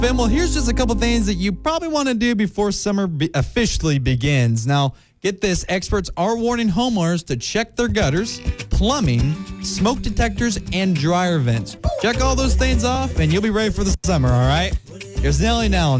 Ben, well, here's just a couple things that you probably want to do before summer officially begins. Now, get this. Experts are warning homeowners to check their gutters, plumbing, smoke detectors, and dryer vents. Check all those things off, and you'll be ready for the summer, all right? Here's Nelly now.